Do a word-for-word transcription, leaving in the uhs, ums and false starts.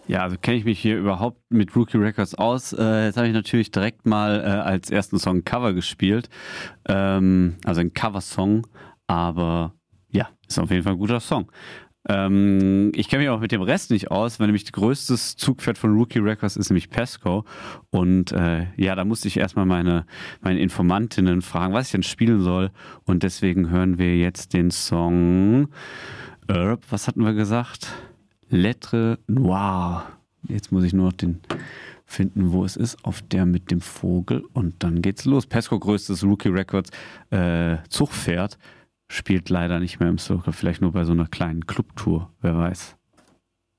Ja, also kenne ich mich hier überhaupt mit Rookie Records aus. Äh, jetzt habe ich natürlich direkt mal äh, als ersten Song Cover gespielt. Ähm, also ein Coversong, aber ja, ist auf jeden Fall ein guter Song. Ähm, ich kenne mich auch mit dem Rest nicht aus, weil nämlich das größte Zugpferd von Rookie Records ist nämlich Pasco. Und äh, ja, da musste ich erstmal meine, meine Informantinnen fragen, was ich denn spielen soll. Und deswegen hören wir jetzt den Song, äh, was hatten wir gesagt? Lettre Noire. Jetzt muss ich nur noch den finden, wo es ist, auf der mit dem Vogel. Und dann geht's los. Pesco, größtes Rookie Records äh, Zugpferd, spielt leider nicht mehr im Circle. Vielleicht nur bei so einer kleinen Clubtour, wer weiß.